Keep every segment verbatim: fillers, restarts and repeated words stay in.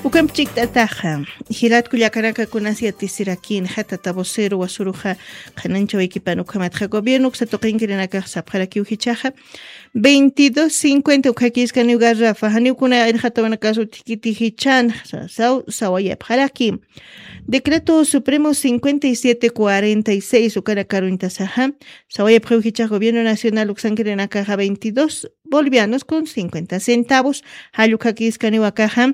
Ukamchik tataja, hilat kuyakaraka kunasia tisirakin, hata tabosero wasuruja, kanancho equipan ukamatja gobierno, que se toquen kirenaka sapjaraki uhichaja, veintidós cincuenta ukakis kani ugarrafa, hani ukuna erjatawana kasu tikiti hichan, sao sawaya pjaraki. Decreto Supremo cincuenta y siete cuarenta y seis, ukara karuintasaja, sawaya pjauhicha gobierno nacional uksan kirenaka veintidós bolivianos con cincuenta centavos, hayukakis kani wakaja,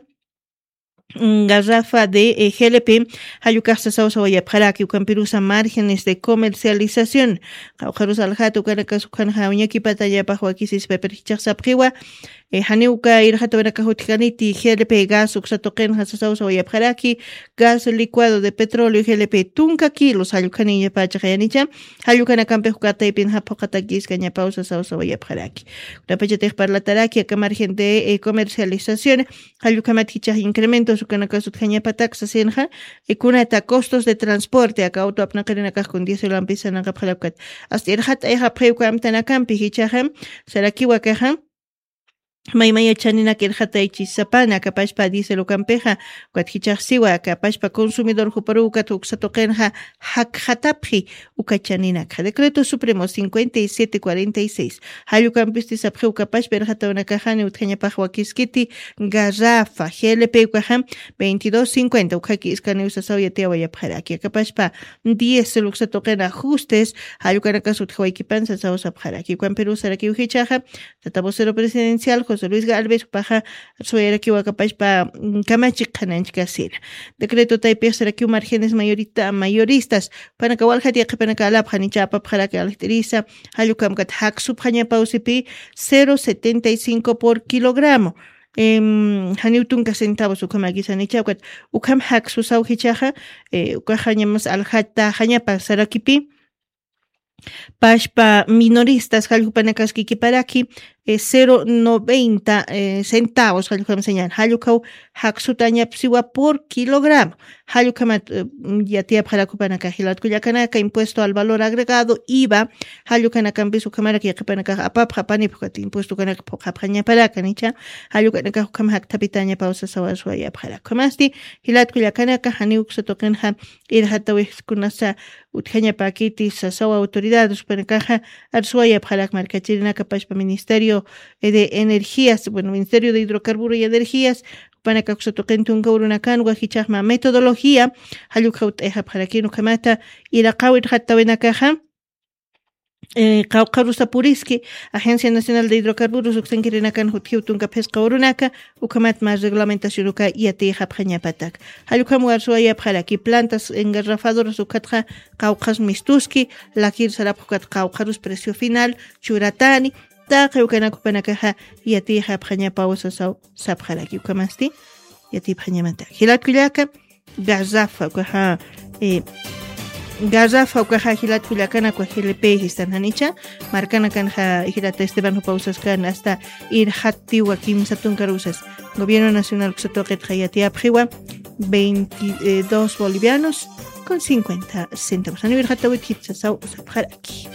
garrafa de eh, G L P, Hayucasta Sausa Guayapjaraki, Ucampirusa, márgenes de comercialización. Jaujarus Aljato, Caracas, Ucanja, Uñaki, Pataya, Pajuaquisis, Peperchicha, Sapriwa, Haneuca, Irjato, Veracajuticaniti, G L P, gas, Uxatoquen, Hasasausa Guayapjaraki, gas licuado de petróleo, G L P, Tunca kilos, Hayucanilla, Pachajanicha, Hayucana Campe, Jucata y Pinjapocatakis, Cañapausa, Sausa Guayapjaraki. Una pechatej para la Taraki, acá margen de eh, comercialización, Hayucamaticha, incrementos. Sukanakasut Jañapataxa Senja, y cunata costos de transporte, acá auto apnacarenakas con diez la empiezan a capjalacat. Hasta el hat eja preucam tanacampi, hichaham, sarakiwakaja. Maymaya chanina que el hataichi sapana, capaz pa dice lo campeja, cuathichasiwa, capaz pa consumidor juparuca, tuxatokenja, hakhatapji, ukachanina. Decreto Supremo cincuenta y siete cuarenta y seis. Hayucampisti sapju capaz berjata una cajane, utjañapajuakiskiti, garrafa, G L P ukajam, veintidós cincuenta, ukakis caneusa sauya teawaya pjaraki, capaz pa diez luxatoken ajustes, hayucanakas utjawakipansa sausa pjaraki, cuamperu saraki ujichaja, tatabocero presidencial, José Luis Galvez paja soyera que wakapach pa kamachi kananchkasir. Decreto taipia será que márgenes mayorita mayoristas para kawal hatia que para kalap hanichapa para que alteriza hayukam kat hak subhanya pausipi cero coma setenta y cinco por kilogramo. Em haniutun ka centavos ukamagi sanichawkat ukam hak susau hichaja eh ukahañamas alhata hañapa sarakipi Pashpa minoristas, Halupanacas Kikiparaki, eh, cero coma noventa eh, centavos, Halukam señal, Halukau, Haksutanya Psiwa por kilogramo, Halukamat Yatia Halakupanaka, Hilatkuyakanaka, impuesto al valor agregado, I V A, Halukanakan Bisukamara, Yakanaka, Apap, Japanipukat, impuesto Kanak Japania Parakanicha, Halukanaka, Kamhak Tapitania Pausa Sawaswaya Parakamasti, Hilatkuyakanaka, Haniuk Sotokenha, Irhatawis Kunasa, Utjanya Pakiti, Sasawa Autoridades, Panakaja, Arsuaya Palak Marcachirina, Capaz Ministerio de Energías, bueno, Ministerio de Hidrocarburos y Energías, Panakaxotokentum Gaurunakan, Wahichama, metodología, Halukaut Eja Parakino Kamata, Irakawit Hatawenakaja. Eh, Kaukarusa Puriski, Agencia Nacional de Hidrocarburos, Uxenkirenakan, Hutiutunka Pesca Urunaka, Ukamat más reglamentación Uka y Ateja Pañapatak. Halukamuar Suaya Paraki, plantas engarrafadoras Ukatra, Kaukas Mistuski, Lakir Sarapukat Kaukarus, precio final, Churatani, Taka Ukanakupanakaja y Ateja Pañapausa Sau Sapharaki Ukamasti, Yati Pañamatak. Hilakulaka, Gazafa, Ukaha, eh. Garrafa ukaja hilat kulakana kwa G L P histan hanicha marcana kanja hilat Esteban pausas kan hasta ir hatti wakim satun carusas Gobierno Nacional Xotoqet Hayati Apjiwa veintidós bolivianos con cincuenta centavos anibir hatawit hitsa sau sapharaki.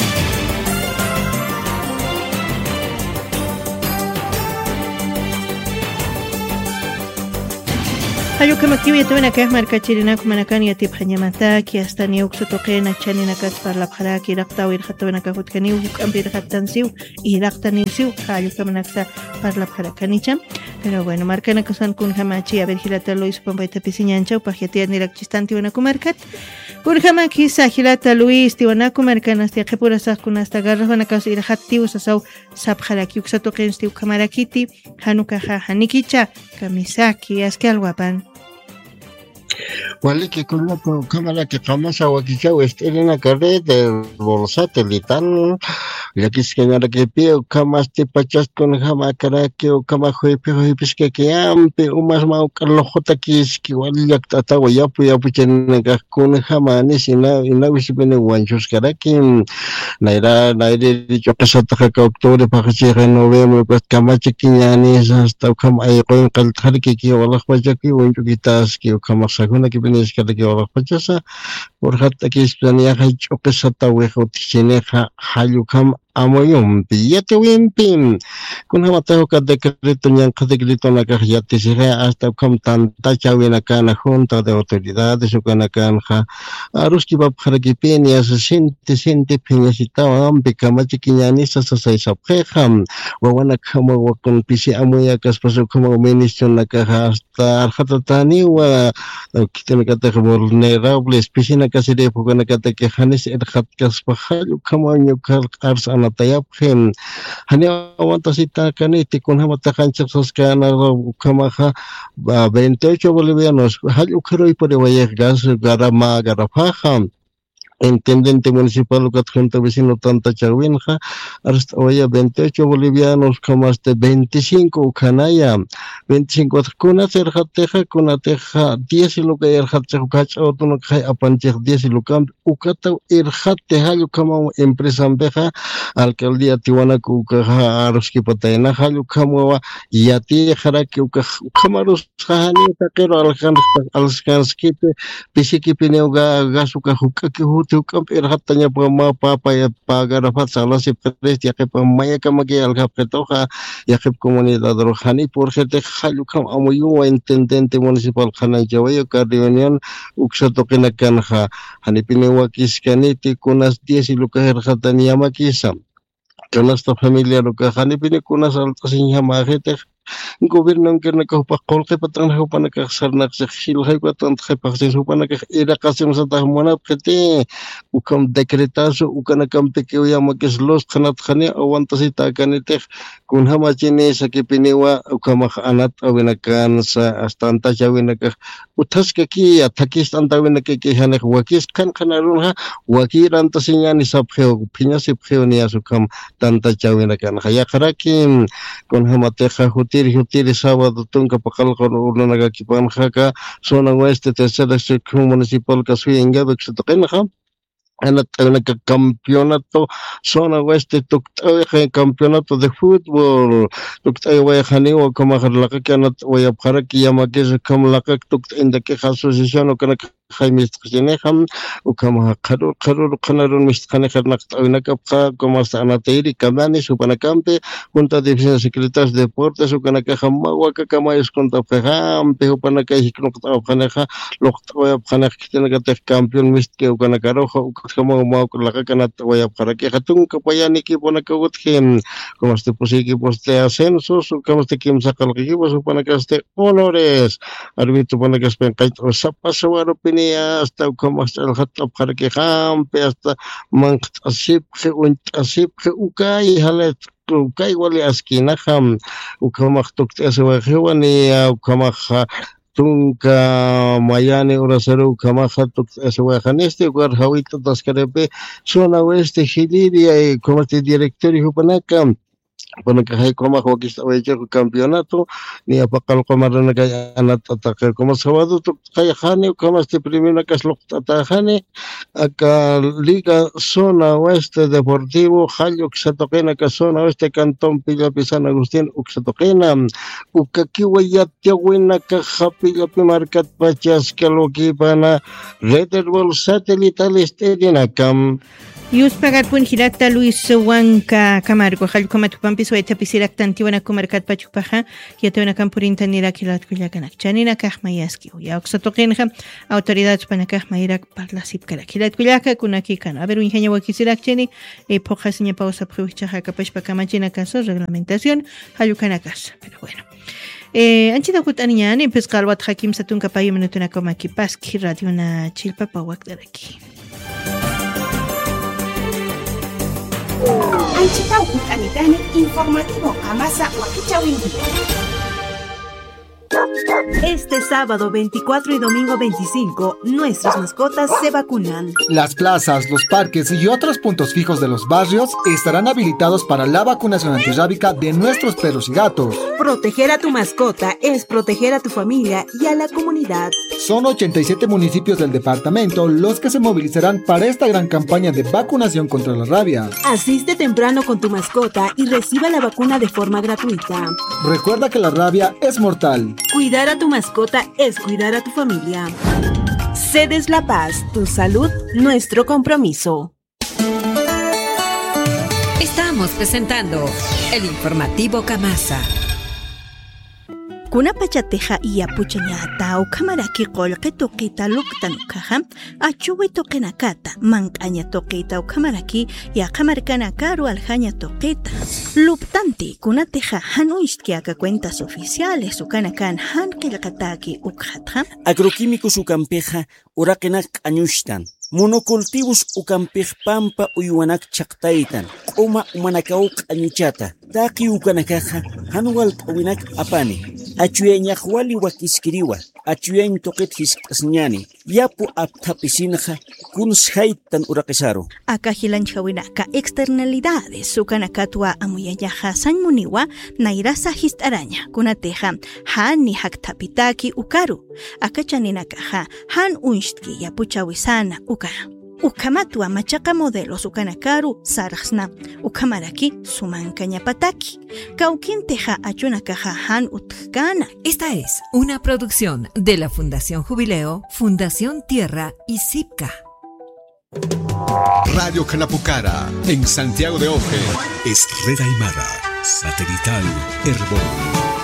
Hayukamakiwi yatawena kah markachirina kumanakan yatip hanyamata ki hasta niuk sotoqena chanina kas parla pharaki raqtaw irqatawena ka hutkaniu hukampir qattansiu iraqtanisiu hayukamanaksa parla pharakanicha pero bueno marcana kasan kun hamachi a ver hilata Luis Pompaita Pisiñancha upajiatia nirakchistanti wana kumarkat kurjama kisa hilata Luis tiwanaku marcanas ti qepura sakun hasta garrahona kas irqattiu sasaw sapharaki uksotoqensti ukamarakiti hanuka hanikicha kamisaki askalwapan Wali que con la cámara que jamás agua que chau en la carrera del satelital ya que es que nada que pio camas te pachas con jama cara que o cama jue pio hipis que que ampe o más mau carlo jota que es que wali ya tata ya pu ya pu chen ga con jama ni sina ina wis bene wanchos cara que naira naira dicho que sa ta ka octubre para que renovemos pues cama chiquiñani hasta cama ay con cal que que wala khwaja que wancho quitas que cama saguna que vienes que que wala khwaja por hatta que es planea hay choque sa ta we hot chineja hayukam amoyumpi yate wimpim kun hamatajo ka decreto ñan ka decreto na ka yate sire hasta kam tanta chawina kana junta de autoridades o kana kanja aruski bab kharagipini asa sinte sinte piñasita ampi kamachi kiñanisa sa sa sapjeham wawana kama wakon pisi amoya kas paso kama ministro na ka hasta arhatatani wa kitana kata vulnerables pisi na ka sire pokana kata ke hanis erhat kas pahal kama nyukal ars anatayaphem hani awanta sita kaniti kun hamata kanchak soskana kamaha veintiocho bolivianos hal ukhroi por wayek gas garama garafaha intendente municipal ukat junta vecino tanta chawinja hasta hoy veintiocho bolivianos como hasta veinticinco ukanaya veinticinco kuna terjateja kuna teja diez y lo que erjateja ukach autono kai apanchej diez y lo kam ukata erjateja lo kama empresa ambeja alcaldía Tiwanaku ukaja aroski patena halu kama yati jaraki ukama ros jani takero alkan alskanskite pisiki pineuga gasuka hukaki tukam erhatanya pama papa ya pagarafat salah si pres ya que pamaya kama que algapetoja ya que comunidad rohani por gente halu kam amoyu intendente municipal khana jawayo ka reunión uksato kena kanja hani pinewa kiskaniti kunas diez y luka erhatanya makisa kunas ta familia luka hani pine kunas altasinya magete gobierno que na ko pakol ke patang ho pana ka sarnak se khil hay ko tant khay pakse ho pana ka ira kasim sa ta mona pete ukam decretazo ukana kam te ke ya makes los khanat khane awanta si ta kanite kun hama chine sa ke pinewa ukama anat awena kan sa astanta jawena ka uthas ke ki athakis anta wena ke ke hane wakis khan khanarun ha wakiran ta sinya ni sab kheo phinya se kheo ni asukam tanta jawena kan khaya kharakim kun hama te kha Tiri tiri sábado tunka pakal con urna naga kipan haka zona oeste tercera sección municipal kasui engado que se toquen ha en el campeonato zona oeste tuktawe campeonato de fútbol tuktawe hani o kama harlaka kana waya paraki yamake kam laka tukt inda ke asociación o kana Jaime Streneham ukama qarur qarur qanarun mistqane qarnaq t'awinaka como hasta anateiri kamani supanakampe junta de secretarios de deportes ukanaka hamawaka kama es conta pegam pe upanaka hiknoq t'awqaneja loqt'awaya pqaneq kitanaga te campeón mistke ukanaka rojo ukama mawak laka kana t'awaya pqaraki hatun kapayani ki ponaka utjem como este posiki poste ascensos ukama este kimsaqal equipos upanaka este honores arbitro upanaka spenqait o sapasawaro hasta como hasta el hato para que jampe hasta man asip que un asip que ukai halet ukai wali askina ham ukama tukte aswahewani ukama tunka mayane urasero ukama hatuk aswahaneste ugar hawita tascarepe zona oeste Giliria como este directorio upanaka Bueno, que hay como que está hecho campeonato ni a pakal como na kay anat ataque como sábado to kay hani como este primero que es lo tajane acá liga zona oeste deportivo hallo que se toquena que zona oeste cantón Pilla San Agustín u que se toquena u que aquí ya te buena que Pilla marcat pachas que lo que pana Red Bull satelital stadium acá Yus pagar pun hirata Luis Wanka Camargo hal como tu pampis wa tapisiraq tantiwana kumarkat pachupaja yatuna campurinta nira kilat kullakanak chanina kahmayaski ya oxatoqinja autoridades panakah mairak parlasip kala kilat kullaka kunaki kana a ver un ingenio wakisirak cheni e poja seña pausa provichaja kapash pakamachina caso reglamentación halukanakas pero bueno Eh, anchita kutanian en pescalwat hakim satun kapayo minutuna koma kipaski radio na chilpa pawak daraki Anchita Utanitani informativo Amasa Wakichawingi. Este sábado veinticuatro y domingo veinticinco, nuestras mascotas se vacunan. Las plazas, los parques y otros puntos fijos de los barrios estarán habilitados para la vacunación antirrábica de nuestros perros y gatos. Proteger a tu mascota es proteger a tu familia y a la comunidad. Son ochenta y siete municipios del departamento los que se movilizarán para esta gran campaña de vacunación contra la rabia. Asiste temprano con tu mascota y reciba la vacuna de forma gratuita. Recuerda que la rabia es mortal. Cuidar a tu mascota es cuidar a tu familia. Cedes La Paz, tu salud, nuestro compromiso. Está Estamos presentando el informativo Camasa. Kuna pachateja iya puchañata o kamaraki qolqi tuqita luktanukaja achuwi tuqinakata manqaña tuqita o kamaraki ya kamarkanakaru aljaña tuqita luptanti kunateja hanuishtiaka cuentas oficiales ukanakan han qillqataki ukhatja agroquímicos ukampeja uraqinaq q'añushtan monocultivos ukampej pampa uywanak chaqtaytan q'uma umanakawuq q'añuchata taqi ukanakaja hanuwal q'uwinak apani achuyañaqwali wakiskiriwa achuyañ toqit hisk'asñani yapu aptapisinqa kunshaytan uraqisaro akajilanchawinaka externalidades sukanakatua amuyayaja sanmuniwa nairasa hist'araña kunateja han ni haktapitaki ukaru akachaninakaja han unshtki yapuchawisana ukara ukamatua machaqa modelos ukanakaru sarajsna ukamaraki sumankañapataki kaukinteja achunakaja han utkana. Esta es una producción de la Fundación Jubileo, Fundación Tierra y Sipca. Radio Canapucara en Santiago de Oje es Red Aymara, satelital Herbol.